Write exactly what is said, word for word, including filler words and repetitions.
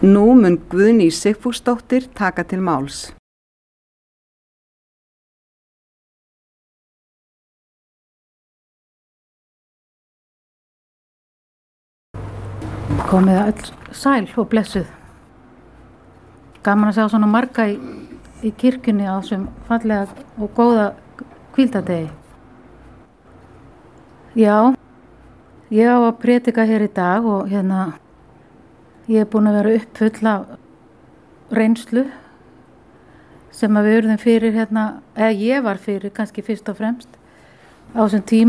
Nú mun Guðný Sigfúsdóttir taka til máls. Komið öll sæl og blessuð. Gaman að sjá svona marga í, í kirkjunni á þessum fallega og góða hvíldardegi. Já, ég á að predika hér í dag og hérna ég er búin að vera uppfull af reynslu sem að við urðum fyrir hérna, eða ég var fyrir kannski fyrst og fremst á þessum tíma